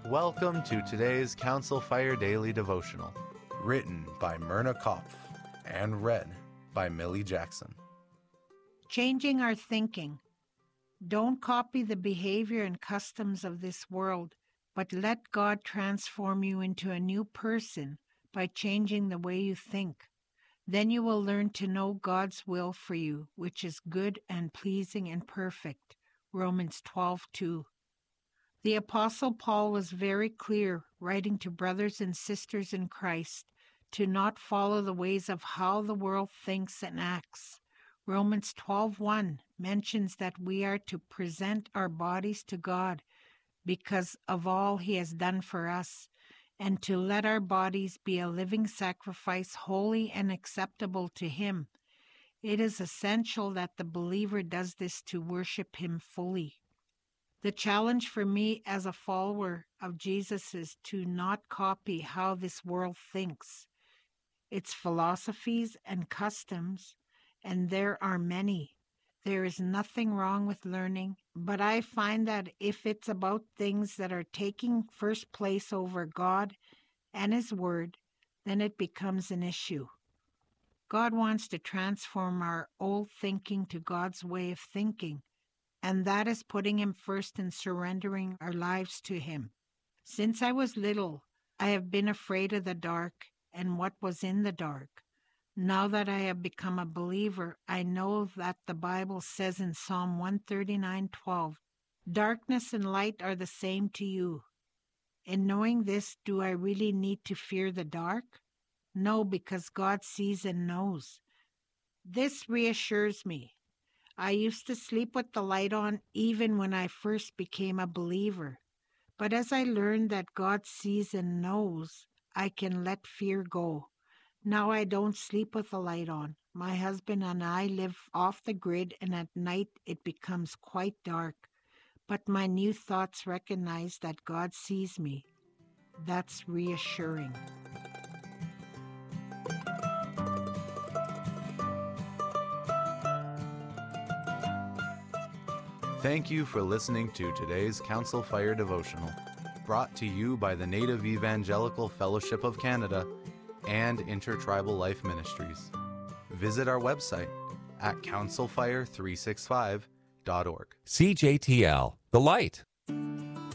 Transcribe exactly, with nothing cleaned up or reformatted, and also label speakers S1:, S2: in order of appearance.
S1: Welcome to today's Council Fire Daily Devotional, written by Myrna Kopf and read by Millie Jackson.
S2: Changing our thinking. Don't copy the behavior and customs of this world, but let God transform you into a new person by changing the way you think. Then you will learn to know God's will for you, which is good and pleasing and perfect. Romans twelve two. The Apostle Paul was very clear, writing to brothers and sisters in Christ, to not follow the ways of how the world thinks and acts. Romans twelve one mentions that we are to present our bodies to God because of all He has done for us, and to let our bodies be a living sacrifice, holy and acceptable to Him. It is essential that the believer does this to worship Him fully. The challenge for me as a follower of Jesus is to not copy how this world thinks, its philosophies and customs, and there are many. There is nothing wrong with learning, but I find that if it's about things that are taking first place over God and His Word, then it becomes an issue. God wants to transform our old thinking to God's way of thinking, and that is putting Him first and surrendering our lives to Him. Since I was little, I have been afraid of the dark and what was in the dark. Now that I have become a believer, I know that the Bible says in Psalm one thirty-nine twelve, "Darkness and light are the same to you." In knowing this, do I really need to fear the dark? No, because God sees and knows. This reassures me. I used to sleep with the light on even when I first became a believer. But as I learned that God sees and knows, I can let fear go. Now I don't sleep with the light on. My husband and I live off the grid, and at night it becomes quite dark. But my new thoughts recognize that God sees me. That's reassuring.
S1: Thank you for listening to today's Council Fire Devotional, brought to you by the Native Evangelical Fellowship of Canada and Intertribal Life Ministries. Visit our website at council fire three sixty-five dot org.
S3: C J T L, The Light.